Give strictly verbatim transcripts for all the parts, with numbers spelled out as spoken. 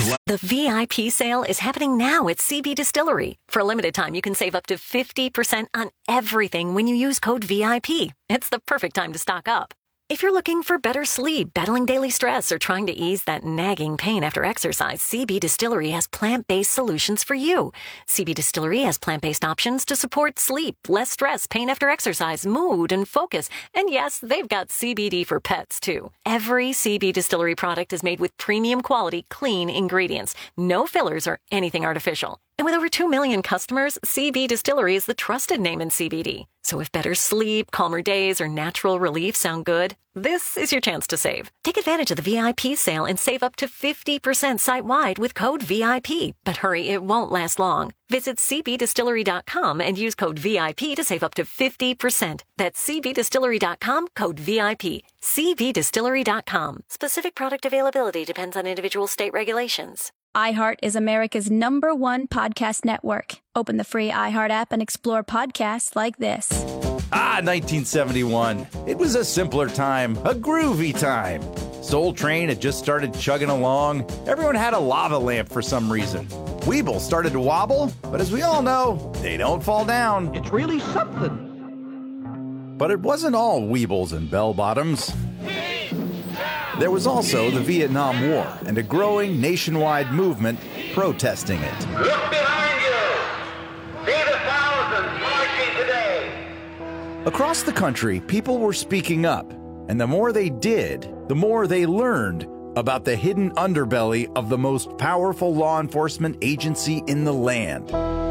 The V I P sale is happening now at C B Distillery. For a limited time, you can save up to fifty percent on everything when you use code V I P. It's the perfect time to stock up. If you're looking for better sleep, battling daily stress, or trying to ease that nagging pain after exercise, C B Distillery has plant-based solutions for you. C B Distillery has plant-based options to support sleep, less stress, pain after exercise, mood, and focus. And yes, they've got C B D for pets, too. Every C B Distillery product is made with premium quality, clean ingredients. No fillers or anything artificial. And with over two million customers, C B Distillery is the trusted name in C B D. So if better sleep, calmer days, or natural relief sound good, this is your chance to save. Take advantage of the V I P sale and save up to fifty percent site-wide with code V I P. But hurry, it won't last long. Visit C B distillery dot com and use code V I P to save up to fifty percent. That's C B distillery dot com, code V I P. C B distillery dot com. Specific product availability depends on individual state regulations. iHeart is America's number one podcast network. Open the free iHeart app and explore podcasts like this. Ah, nineteen seventy-one. It was a simpler time, a groovy time. Soul Train had just started chugging along. Everyone had a lava lamp for some reason. Weeble started to wobble, but as we all know, they don't fall down. It's really something. But it wasn't all Weebles and bell-bottoms. There was also the Vietnam War and a growing nationwide movement protesting it. Look behind you. See the thousands marching today. Across the country, people were speaking up, and the more they did, the more they learned about the hidden underbelly of the most powerful law enforcement agency in the land.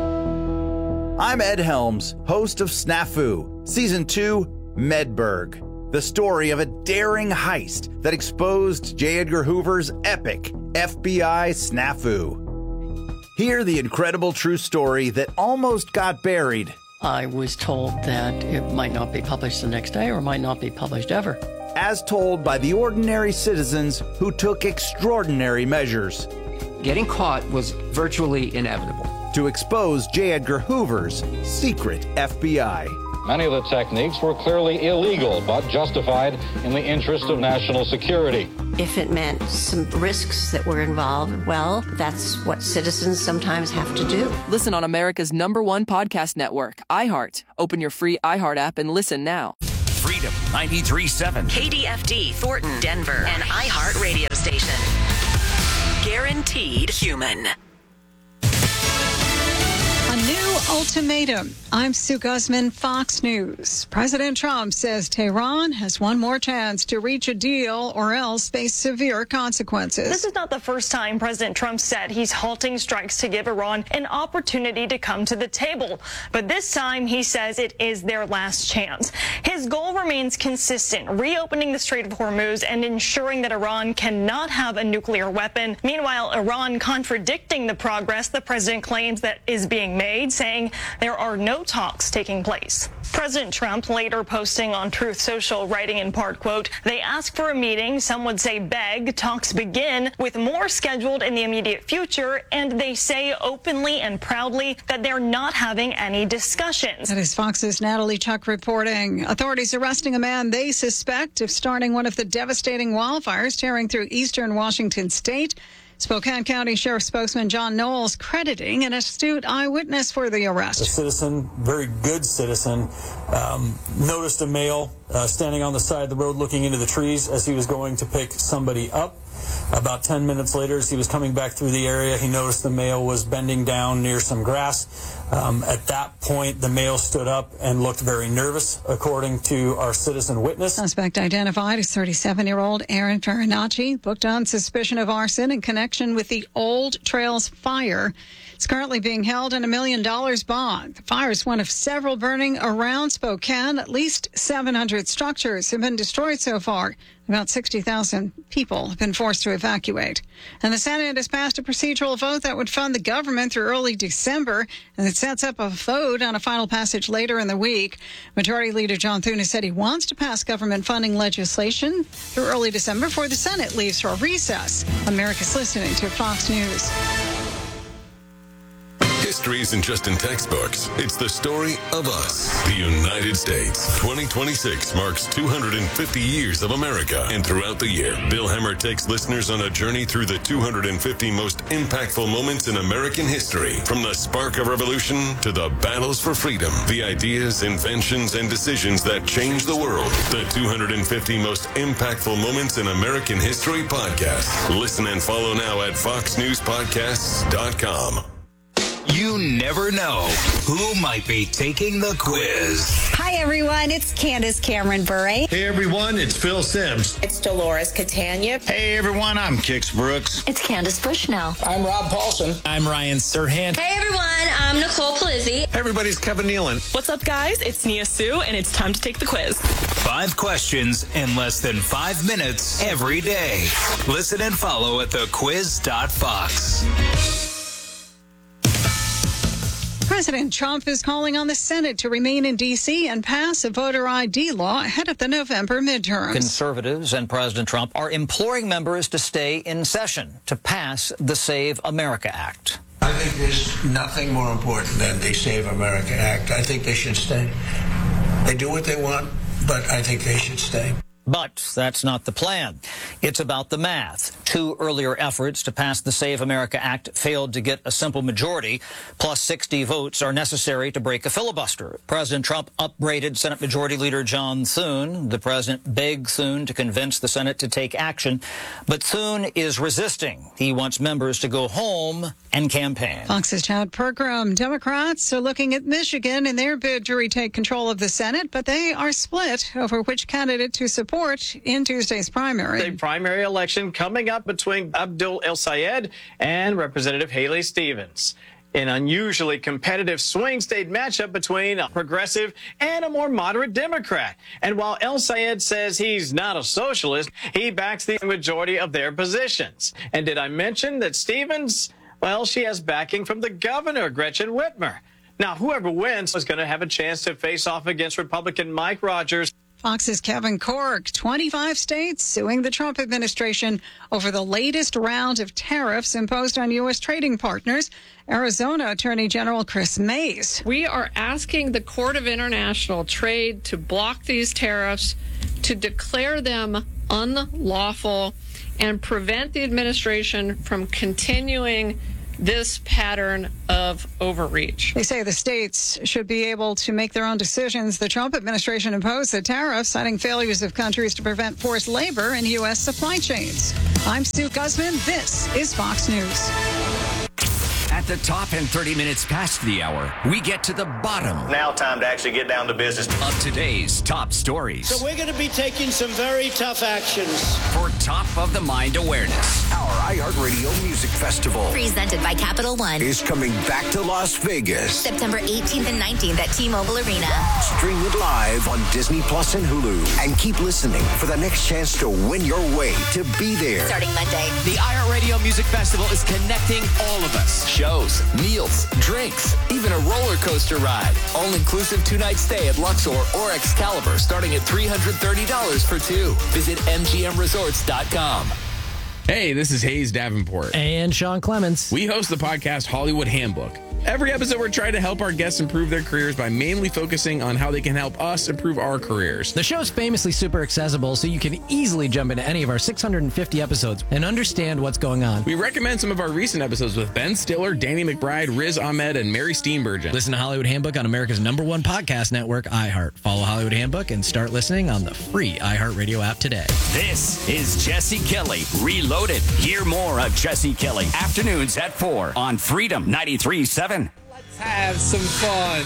I'm Ed Helms, host of Snafu, Season two, Medburg. The story of a daring heist that exposed J. Edgar Hoover's epic F B I snafu. Hear the incredible true story that almost got buried. I was told that it might not be published the next day or might not be published ever. As told by the ordinary citizens who took extraordinary measures. Getting caught was virtually inevitable. To expose J. Edgar Hoover's secret F B I. Many of the techniques were clearly illegal, but justified in the interest of national security. If it meant some risks that were involved, well, that's what citizens sometimes have to do. Listen on America's number one podcast network, iHeart. Open your free iHeart app and listen now. Freedom ninety-three point seven. K D F D, Thornton, Denver, an iHeart radio station. Guaranteed human. A new ultimatum. I'm Sue Guzman, Fox News. President Trump says Tehran has one more chance to reach a deal or else face severe consequences. This is not the first time President Trump said he's halting strikes to give Iran an opportunity to come to the table. But this time he says it is their last chance. His goal remains consistent, reopening the Strait of Hormuz and ensuring that Iran cannot have a nuclear weapon. Meanwhile, Iran contradicting the progress the president claims that is being made, saying there are no talks taking place. President Trump later posting on Truth Social, writing in part, quote, they ask for a meeting, some would say beg, talks begin, with more scheduled in the immediate future, and they say openly and proudly that they're not having any discussions. That is Fox's Natalie Chuck reporting. Authorities arresting a man they suspect of starting one of the devastating wildfires tearing through eastern Washington state. Spokane County Sheriff spokesman John Knowles crediting an astute eyewitness for the arrest. A citizen, very good citizen, um, noticed a male uh, standing on the side of the road looking into the trees as he was going to pick somebody up. About ten minutes later, as he was coming back through the area, he noticed the male was bending down near some grass. Um, at that point, the male stood up and looked very nervous, according to our citizen witness. Suspect identified as thirty-seven-year-old Aaron Farinacci, booked on suspicion of arson in connection with the Old Trails fire. It's currently being held in a million dollars bond. The fire is one of several burning around Spokane. At least seven hundred structures have been destroyed so far. About sixty thousand people have been forced to evacuate. And the Senate has passed a procedural vote that would fund the government through early December, and it sets up a vote on a final passage later in the week. Majority Leader John Thune said he wants to pass government funding legislation through early December before the Senate leaves for recess. America's listening to Fox News. history isn't just in textbooks. It's the story of us, the United States. twenty twenty-six marks two hundred fifty years of America. And throughout the year, Bill Hemmer takes listeners on a journey through the two hundred fifty most impactful moments in American history. From the spark of revolution to the battles for freedom, the ideas, inventions, and decisions that changed the world. The two hundred fifty most impactful moments in American history podcast. Listen and follow now at fox news podcasts dot com. You never know who might be taking the quiz. Hi, everyone. It's Candace Cameron Bure. Hey, everyone. It's Phil Sims. It's Dolores Catania. Hey, everyone. I'm Kix Brooks. It's Candace Bushnell. I'm Rob Paulson. I'm Ryan Serhant. Hey, everyone. I'm Nicole Palizzi. Hey, everybody. It's Kevin Nealon. What's up, guys? It's Nia Sue, and it's time to take the quiz. Five questions in less than five minutes every day. Listen and follow at the quiz dot fox. President Trump is calling on the Senate to remain in D C and pass a voter I D law ahead of the November midterms. Conservatives and President Trump are imploring members to stay in session to pass the Save America Act. I think there's nothing more important than the Save America Act. I think they should stay. They do what they want, but I think they should stay. But that's not the plan. It's about the math. Two earlier efforts to pass the Save America Act failed to get a simple majority. Plus sixty votes are necessary to break a filibuster. President Trump upbraided Senate Majority Leader John Thune. The president begged Thune to convince the Senate to take action. But Thune is resisting. He wants members to go home and campaign. Fox's Chad Pergram. Democrats are looking at Michigan in their bid to retake control of the Senate, but they are split over which candidate to support in Tuesday's primary. The primary election coming up between Abdul El-Sayed and Representative Haley Stevens. An unusually competitive swing state matchup between a progressive and a more moderate Democrat. And while El-Sayed says he's not a socialist, he backs the majority of their positions. And did I mention that Stevens, well, she has backing from the governor, Gretchen Whitmer. Now, whoever wins is going to have a chance to face off against Republican Mike Rogers. Fox's Kevin Corke. twenty-five states suing the Trump administration over the latest round of tariffs imposed on U S trading partners. Arizona Attorney General Chris Mays. We are asking the Court of International Trade to block these tariffs, to declare them unlawful, and prevent the administration from continuing this pattern of overreach. They say the states should be able to make their own decisions. The Trump administration imposed the tariffs, citing failures of countries to prevent forced labor in U S supply chains. I'm Sue Guzman. This is Fox News. At the top and thirty minutes past the hour, we get to the bottom. Now time to actually get down to business. Of today's top stories. So we're going to be taking some very tough actions. For top of the mind awareness. Our iHeartRadio Music Festival, presented by Capital One, is coming back to Las Vegas. September eighteenth and nineteenth at T-Mobile Arena. Stream it live on Disney Plus and Hulu. And keep listening for the next chance to win your way to be there. Starting Monday. The iHeartRadio Music Festival is connecting all of us. Shows, meals, drinks, even a roller coaster ride. All-inclusive two-night stay at Luxor or Excalibur starting at three hundred thirty dollars for two. Visit M G M resorts dot com. Hey, this is Hayes Davenport. And Sean Clements. We host the podcast Hollywood Handbook. Every episode, we're trying to help our guests improve their careers by mainly focusing on how they can help us improve our careers. The show's famously super accessible, so you can easily jump into any of our six hundred fifty episodes and understand what's going on. We recommend some of our recent episodes with Ben Stiller, Danny McBride, Riz Ahmed, and Mary Steenburgen. Listen to Hollywood Handbook on America's number one podcast network, iHeart. Follow Hollywood Handbook and start listening on the free iHeartRadio app today. This is Jesse Kelly Reloaded. Hear more of Jesse Kelly afternoons at four on Freedom ninety-three point seven. Let's have some fun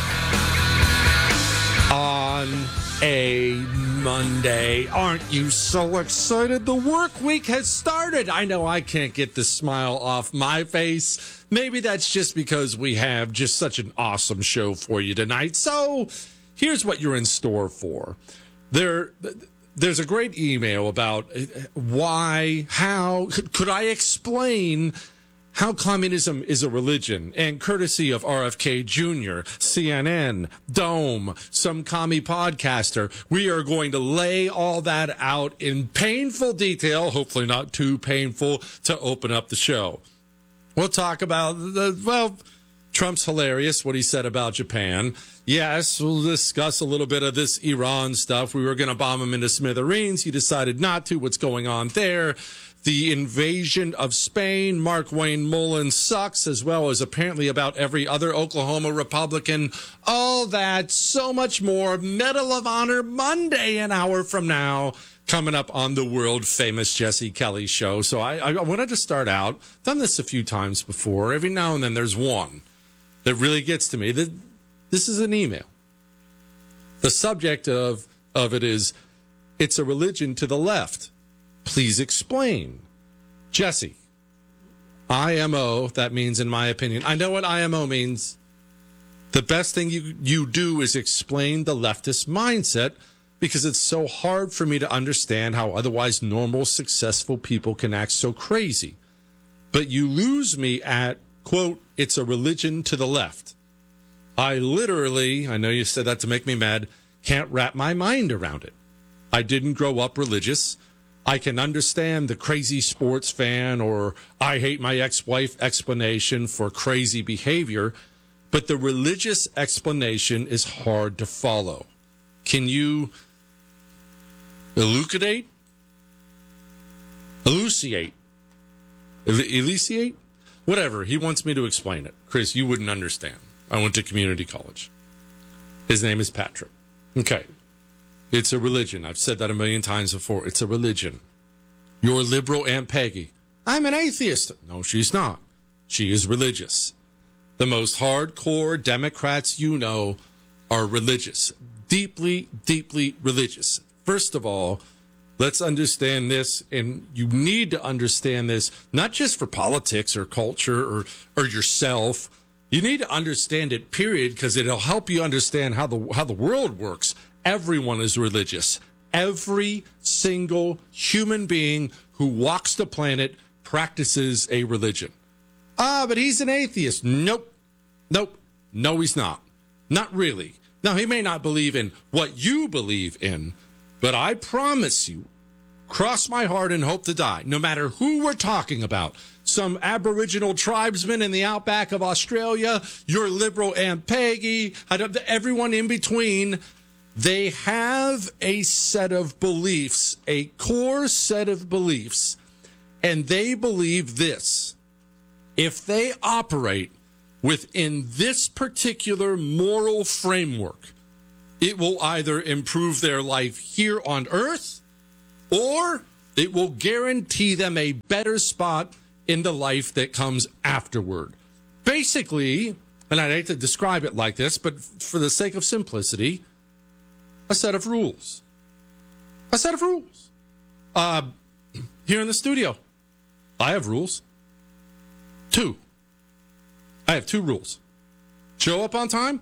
on a Monday. Aren't you so excited? The work week has started. I know I can't get the smile off my face. Maybe that's just because we have just such an awesome show for you tonight. So here's what you're in store for. There... There's a great email about why, how, could I explain how communism is a religion? And courtesy of R F K Junior, C N N, Dome, some commie podcaster, we are going to lay all that out in painful detail, hopefully not too painful, to open up the show. We'll talk about the, well, Trump's hilarious, what he said about Japan. Yes, we'll discuss a little bit of this Iran stuff. We were going to bomb him into smithereens. He decided not to. What's going on there? The invasion of Spain. Mark Wayne Mullins sucks, as well as apparently about every other Oklahoma Republican. All that, so much more. Medal of Honor Monday, an hour from now, coming up on the world-famous Jesse Kelly Show. So I, I wanted to start out, done this a few times before. Every now and then there's one that really gets to me. This is an email. The subject of, of it is, it's a religion to the left. Please explain. Jesse, I M O, that means, in my opinion, I know what I M O means. The best thing you, you do is explain the leftist mindset, because it's so hard for me to understand how otherwise normal, successful people can act so crazy. But you lose me at, quote, it's a religion to the left. I literally, I know you said that to make me mad, can't wrap my mind around it. I didn't grow up religious. I can understand the crazy sports fan or I hate my ex-wife explanation for crazy behavior, but the religious explanation is hard to follow. Can you elucidate? Elucidate? Elucidate? Whatever. He wants me to explain it. Chris, you wouldn't understand. I went to community college. His name is Patrick. Okay. It's a religion. I've said that a million times before. It's a religion. Your liberal Aunt Peggy. I'm an atheist. No, she's not. She is religious. The most hardcore Democrats you know are religious. Deeply, deeply religious. First of all, let's understand this, and you need to understand this, not just for politics or culture or, or yourself. You need to understand it, period, because it'll help you understand how the how the world works. Everyone is religious. Every single human being who walks the planet practices a religion. Ah, but he's an atheist. Nope. Nope. No, he's not. Not really. Now, he may not believe in what you believe in, but I promise you, cross my heart and hope to die, no matter who we're talking about, some Aboriginal tribesman in the outback of Australia, your liberal Aunt Peggy, I don't, everyone in between, they have a set of beliefs, a core set of beliefs, and they believe this. If they operate within this particular moral framework, it will either improve their life here on earth, or it will guarantee them a better spot in the life that comes afterward. Basically, and I hate to describe it like this, but for the sake of simplicity, a set of rules. A set of rules. Uh, here in the studio, I have rules. Two. I have two rules. Show up on time.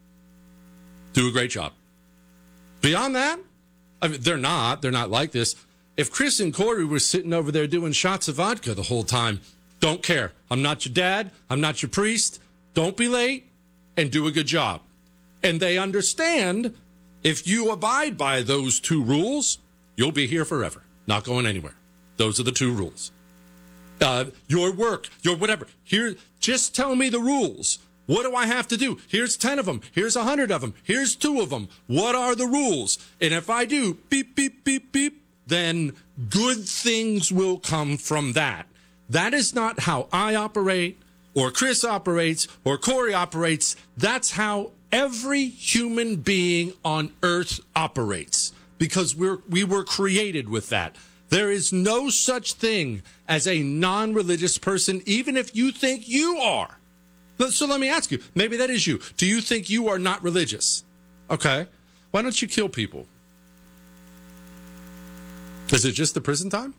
Do a great job. Beyond that, I mean, they're not. They're not like this. If Chris and Corey were sitting over there doing shots of vodka the whole time, don't care. I'm not your dad. I'm not your priest. Don't be late and do a good job. And they understand if you abide by those two rules, you'll be here forever, not going anywhere. Those are the two rules. Uh, your work, your whatever. Here, just tell me the rules. What do I have to do? Here's ten of them. Here's a hundred of them. Here's two of them. What are the rules? And if I do beep, beep, beep, beep, then good things will come from that. That is not how I operate, or Chris operates, or Corey operates. That's how every human being on earth operates, because we're, we were created with that. There is no such thing as a non-religious person, even if you think you are. So let me ask you, maybe that is you. Do you think you are not religious? Okay. Why don't you kill people? Is it just the prison time?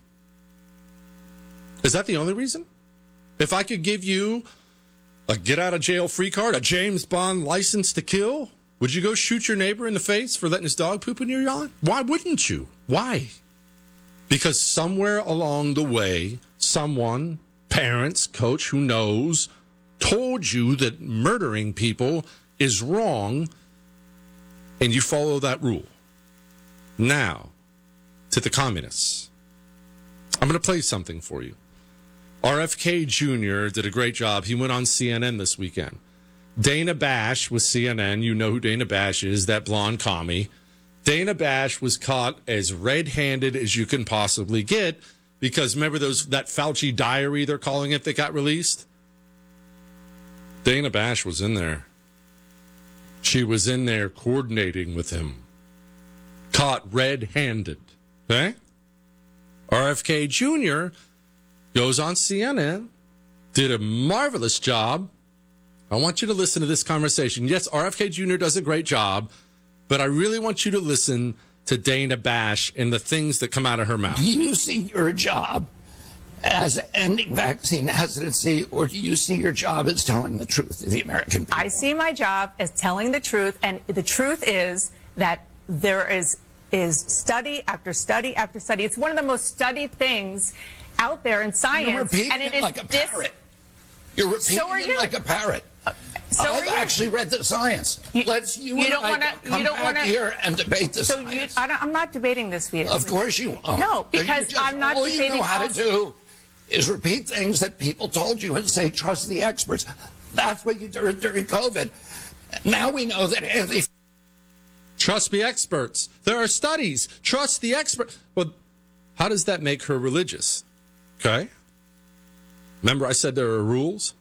Is that the only reason? If I could give you a get-out-of-jail-free card, a James Bond license to kill, would you go shoot your neighbor in the face for letting his dog poop in your yard? Why wouldn't you? Why? Because somewhere along the way, someone, parents, coach, who knows, told you that murdering people is wrong, and you follow that rule. Now, to the communists. I'm going to play something for you. R F K Junior did a great job. He went on C N N this weekend, Dana Bash with C N N. You know who Dana Bash is, that blonde commie. Dana Bash was caught as red-handed as you can possibly get because remember those that Fauci diary they're calling it that got released? Dana Bash was in there. She was in there coordinating with him. Caught red-handed. Okay? R F K Junior goes on C N N, did a marvelous job. I want you to listen to this conversation. Yes, R F K Junior does a great job, but I really want you to listen to Dana Bash and the things that come out of her mouth. Do you see your job as ending vaccine hesitancy, or do you see your job as telling the truth to the American people? I see my job as telling the truth, and the truth is that there is is study after study after study. It's one of the most studied things out there in science. You're repeating and it it is like a dis- parrot. You're repeating so are it you. like a parrot. Uh, so I've are you. actually read the science. You, Let's you, you and don't I wanna, come you don't back wanna, here and debate the so science. You, I don't, I'm not debating this with you. Of course you are. No, because just, I'm not all debating. All you know how to also. do is repeat things that people told you and say, trust the experts. That's what you did during COVID. Now we know that anti- Trust the experts. There are studies. Trust the experts. Well, how does that make her religious? Okay? Remember I said there are rules?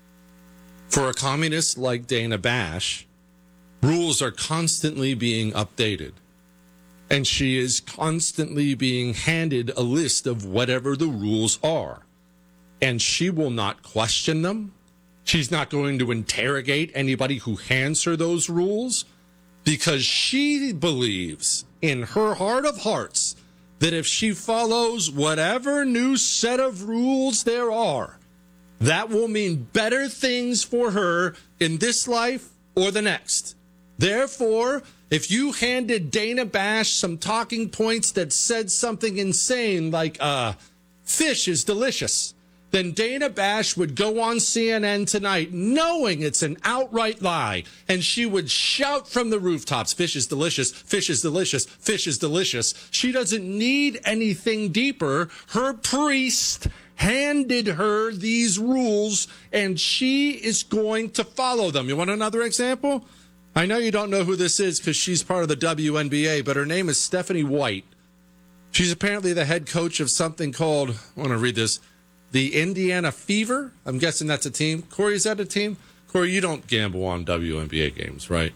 For a communist like Dana Bash, rules are constantly being updated. And she is constantly being handed a list of whatever the rules are. And she will not question them. She's not going to interrogate anybody who hands her those rules because she believes in her heart of hearts that if she follows whatever new set of rules there are, that will mean better things for her in this life or the next. Therefore, if you handed Dana Bash some talking points that said something insane like, uh, fish is delicious, then Dana Bash would go on C N N tonight knowing it's an outright lie, and she would shout from the rooftops, fish is delicious, fish is delicious, fish is delicious. She doesn't need anything deeper. Her priest handed her these rules, and she is going to follow them. You want another example? I know you don't know who this is because she's part of the W N B A, but her name is Stephanie White. She's apparently the head coach of something called, I want to read this, the Indiana Fever. I'm guessing that's a team. Corey, is that a team? Corey, you don't gamble on W N B A games, right?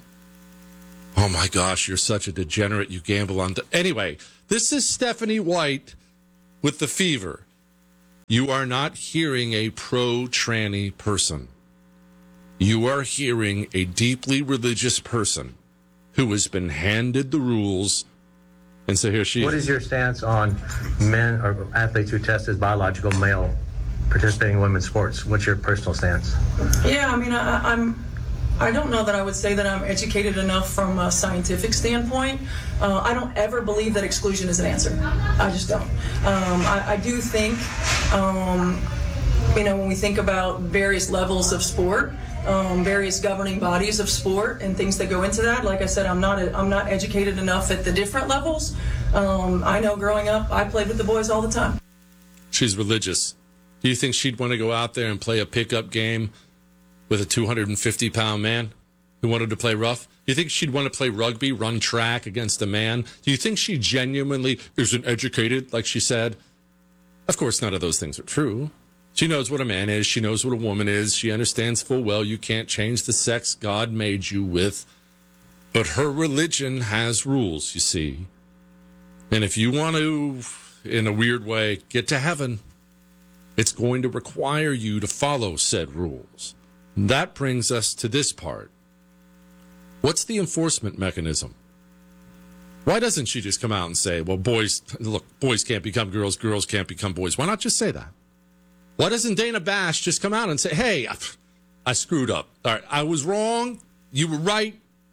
Oh, my gosh, you're such a degenerate. You gamble on... Anyway, this is Stephanie White with the Fever. You are not hearing a pro-tranny person. You are hearing a deeply religious person who has been handed the rules. And so here she What is. is your stance on men or athletes who test as biological male participating in women's sports? What's your personal stance? Yeah, I mean, I, I'm... I don't know that I would say that I'm educated enough from a scientific standpoint. Uh, I don't ever believe that exclusion is an answer. I just don't. Um, I, I do think, um, you know, when we think about various levels of sport, um, various governing bodies of sport and things that go into that, like I said, I'm not a, I'm not educated enough at the different levels. Um, I know growing up, I played with the boys all the time. She's religious. Do you think she'd want to go out there and play a pickup game with a two hundred fifty pound man who wanted to play rough? Do you think she'd want to play rugby, run track against a man? Do you think she genuinely isn't educated, like she said? Of course, none of those things are true. She knows what a man is. She knows what a woman is. She understands full well you can't change the sex God made you with. But her religion has rules, you see. And if you want to, in a weird way, get to heaven, it's going to require you to follow said rules. That brings us to this part. What's the enforcement mechanism? Why doesn't she just come out and say, well, boys, look, boys can't become girls, girls can't become boys? Why not just say that? Why doesn't Dana Bash just come out and say, hey, I screwed up. All right, I was wrong. You were right.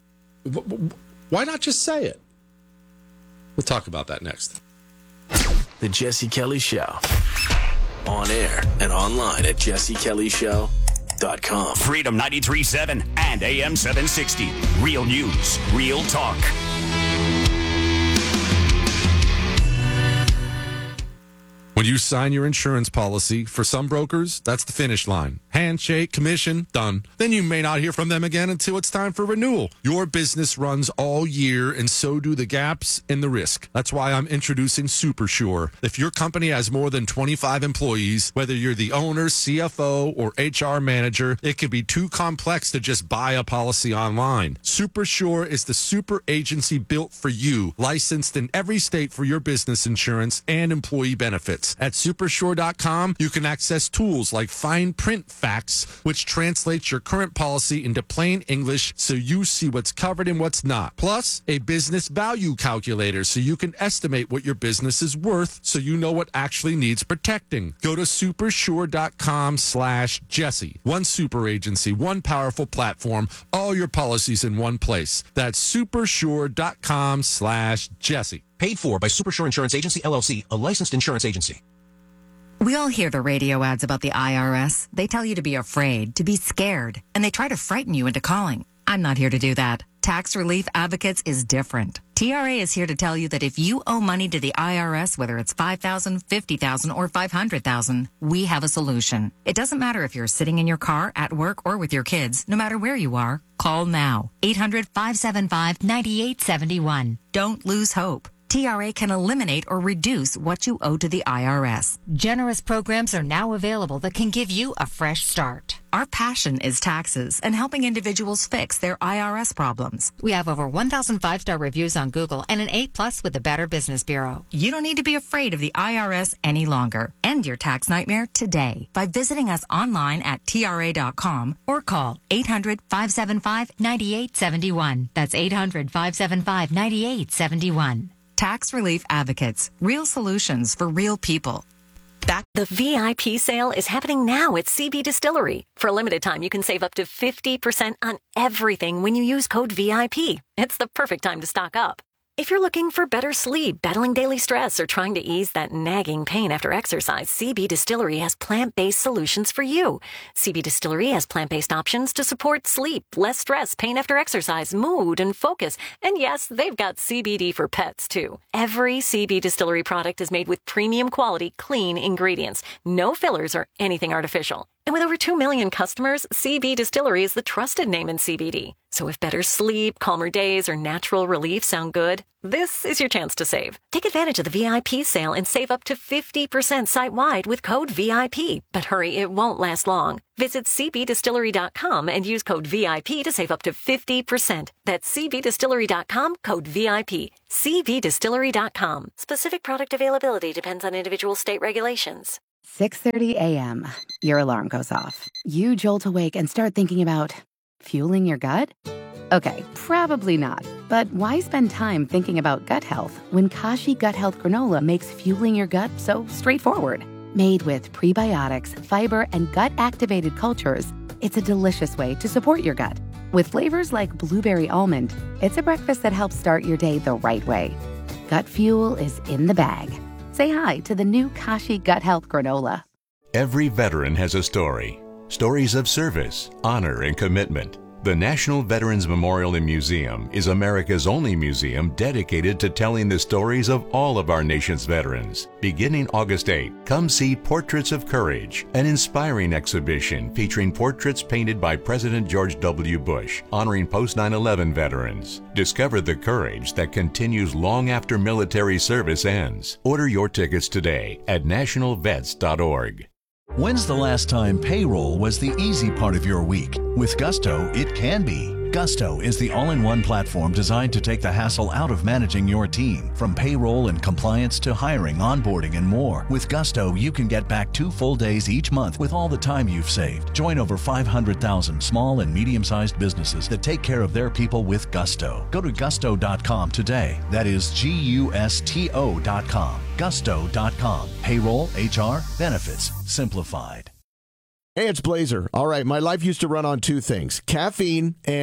Why not just say it? We'll talk about that next. The Jesse Kelly Show. On air and online at jesse kelly show dot com. Freedom ninety-three point seven and A M seven sixty. Real news, real talk. When When you sign your insurance policy, for some brokers, that's the finish line. Handshake, commission, done. Then you may not hear from them again until it's time for renewal. Your business runs all year, and so do the gaps and the risk. That's why I'm introducing SuperSure. If your company has more than twenty-five employees, whether you're the owner, C F O, or H R manager, it can be too complex to just buy a policy online. SuperSure is the super agency built for you, licensed in every state for your business insurance and employee benefits. At supersure dot com, you can access tools like fine print facts, which translates your current policy into plain English so you see what's covered and what's not. Plus, a business value calculator so you can estimate what your business is worth so you know what actually needs protecting. Go to supersure dot com slash Jesse. One super agency, one powerful platform, all your policies in one place. That's supersure dot com slash Jesse. Paid for by Supersure Insurance Agency, L L C, a licensed insurance agency. We all hear the radio ads about the I R S. They tell you to be afraid, to be scared, and they try to frighten you into calling. I'm not here to do that. Tax Relief Advocates is different. T R A is here to tell you that if you owe money to the I R S, whether it's five thousand dollars, fifty thousand dollars, or five hundred thousand dollars, we have a solution. It doesn't matter if you're sitting in your car, at work, or with your kids. No matter where you are, call now. eight hundred, five seven five, nine eight seven one. Don't lose hope. T R A can eliminate or reduce what you owe to the I R S. Generous programs are now available that can give you a fresh start. Our passion is taxes and helping individuals fix their I R S problems. We have over one thousand five-star reviews on Google and an A plus with the Better Business Bureau. You don't need to be afraid of the I R S any longer. End your tax nightmare today by visiting us online at T R A dot com or call eight hundred, five seven five, nine eight seven one. That's eight hundred, five seven five, nine eight seven one. Tax Relief Advocates. Real solutions for real people. Back. The V I P sale is happening now at C B Distillery. For a limited time, you can save up to fifty percent on everything when you use code V I P. It's the perfect time to stock up. If you're looking for better sleep, battling daily stress, or trying to ease that nagging pain after exercise, C B Distillery has plant-based solutions for you. C B Distillery has plant-based options to support sleep, less stress, pain after exercise, mood, and focus. And yes, they've got C B D for pets, too. Every C B Distillery product is made with premium quality, clean ingredients. No fillers or anything artificial. And with over two million customers, C B Distillery is the trusted name in C B D. So if better sleep, calmer days, or natural relief sound good, this is your chance to save. Take advantage of the V I P sale and save up to fifty percent site-wide with code V I P. But hurry, it won't last long. Visit C B distillery dot com and use code V I P to save up to fifty percent. That's C B distillery dot com, code V I P. C B distillery dot com. Specific product availability depends on individual state regulations. six thirty a.m. Your alarm goes off. You jolt awake and start thinking about fueling your gut? Okay, probably not. But why spend time thinking about gut health when Kashi Gut Health Granola makes fueling your gut so straightforward? Made with prebiotics, fiber, and gut-activated cultures, it's a delicious way to support your gut. With flavors like blueberry almond, it's a breakfast that helps start your day the right way. Gut fuel is in the bag. Say hi to the new Kashi Gut Health Granola. Every veteran has a story. Stories of service, honor, and commitment. The National Veterans Memorial and Museum is America's only museum dedicated to telling the stories of all of our nation's veterans. Beginning August eighth, come see Portraits of Courage, an inspiring exhibition featuring portraits painted by President George W. Bush, honoring post nine eleven veterans. Discover the courage that continues long after military service ends. Order your tickets today at national vets dot org. When's the last time payroll was the easy part of your week? With Gusto, it can be. Gusto is the all-in-one platform designed to take the hassle out of managing your team. From payroll and compliance to hiring, onboarding, and more. With Gusto, you can get back two full days each month with all the time you've saved. Join over five hundred thousand small and medium-sized businesses that take care of their people with Gusto. Go to gusto dot com today. That is G U S T O dot com. gusto dot com. Payroll, H R, benefits, simplified. Hey, it's Blazer. All right, my life used to run on two things, caffeine and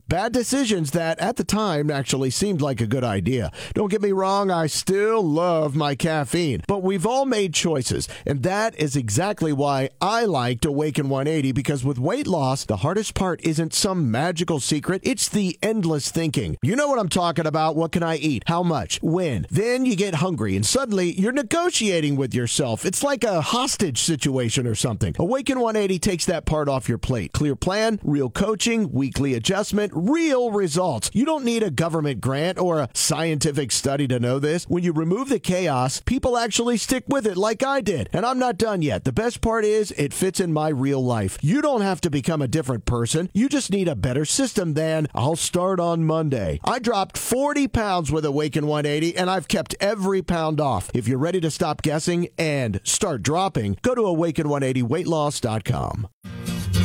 Bad decisions that at the time actually seemed like a good idea. Don't get me wrong, I still love my caffeine, but we've all made choices, and that is exactly why I liked Awaken one eighty, because with weight loss, the hardest part isn't some magical secret, it's the endless thinking. You know what I'm talking about. What can I eat? How much? When? Then you get hungry, and suddenly you're negotiating with yourself. It's like a hostage situation or something. Awaken one eighty takes that part off your plate. Clear plan, real coaching, weekly adjustment, real results. You don't need a government grant or a scientific study to know this. When you remove the chaos, people actually stick with it like I did. And I'm not done yet. The best part is it fits in my real life. You don't have to become a different person. You just need a better system than I'll start on Monday. I dropped forty pounds with Awaken one eighty, and I've kept every pound off. If you're ready to stop guessing and start dropping, go to awaken one eighty weight loss dot com.